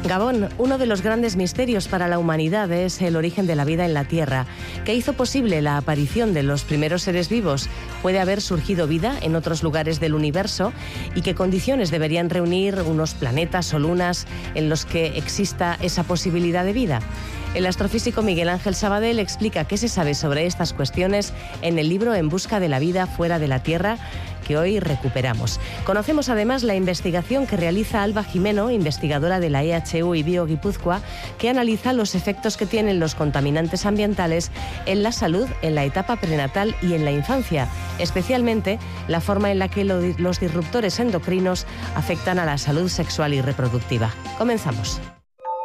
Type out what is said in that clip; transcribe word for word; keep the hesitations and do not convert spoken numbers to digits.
Gabón, uno de los grandes misterios para la humanidad es el origen de la vida en la Tierra. ¿Qué hizo posible la aparición de los primeros seres vivos? ¿Puede haber surgido vida en otros lugares del universo? ¿Y qué condiciones deberían reunir unos planetas o lunas en los que exista esa posibilidad de vida? El astrofísico Miguel Ángel Sabadell explica qué se sabe sobre estas cuestiones en el libro En busca de la vida fuera de la Tierra, que hoy recuperamos. Conocemos además la investigación que realiza Alba Jimeno, investigadora de la E H U y BioGipuzkoa, que analiza los efectos que tienen los contaminantes ambientales en la salud, en la etapa prenatal y en la infancia, especialmente la forma en la que lo, los disruptores endocrinos afectan a la salud sexual y reproductiva. Comenzamos.